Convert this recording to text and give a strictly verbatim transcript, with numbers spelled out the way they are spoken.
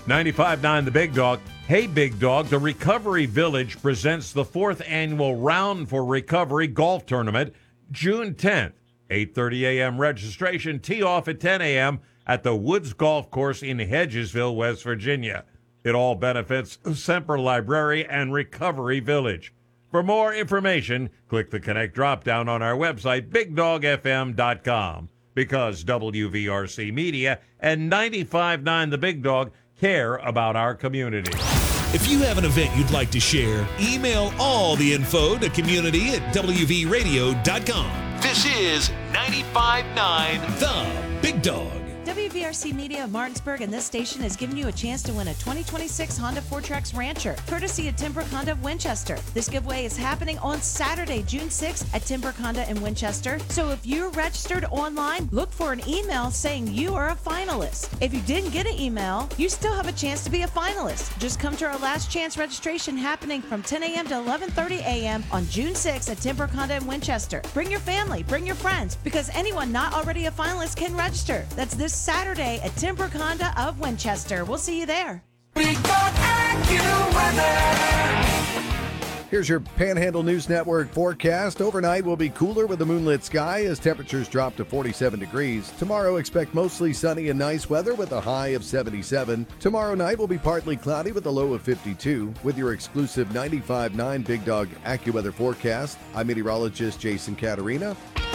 ninety-five point nine The Big Dog. Hey, Big Dog, the Recovery Village presents the fourth annual Round for Recovery Golf Tournament, June tenth, eight thirty a.m. registration, tee off at ten a.m. at the Woods Golf Course in Hedgesville, West Virginia. It all benefits Semper Library and Recovery Village. For more information, click the Connect drop-down on our website, big dog f m dot com, because W V R C Media and ninety-five point nine The Big Dog care about our community. If you have an event you'd like to share, email all the info to community at w v radio dot com. This is ninety-five point nine The Big Dog. W V R C Media of Martinsburg and this station has given you a chance to win a twenty twenty-six Honda four Trax Rancher, courtesy of Tim Brook Honda of Winchester. This giveaway is happening on Saturday, June sixth at Tim Brook Honda in Winchester. So if you're registered online, look for an email saying you are a finalist. If you didn't get an email, you still have a chance to be a finalist. Just come to our last chance registration happening from ten a.m. to eleven thirty a.m. on June sixth at Tim Brook Honda in Winchester. Bring your family, bring your friends, because anyone not already a finalist can register. That's this Saturday at Tim Brook Honda of Winchester. We'll see you there. Here's your Panhandle News Network forecast. Overnight will be cooler with a moonlit sky as temperatures drop to forty-seven degrees. Tomorrow, expect mostly sunny and nice weather with a high of seventy-seven. Tomorrow night will be partly cloudy with a low of fifty-two. With your exclusive ninety-five point nine Big Dog AccuWeather forecast, I'm meteorologist Jason Caterina.